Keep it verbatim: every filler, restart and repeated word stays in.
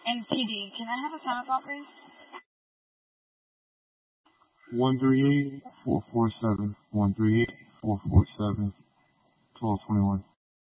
M T D. Can I have a time call, please? One three eight four four seven one three eight four four seven twelve twenty one.